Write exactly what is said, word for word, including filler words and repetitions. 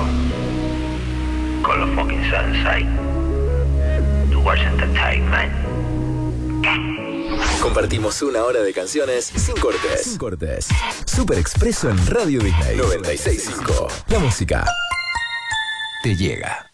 out. Call the fucking Sunside. Towards entertainment. Compartimos una hora de canciones sin cortes. Sin cortes. Super Expreso en Radio Disney noventa y seis punto cinco. La música te llega.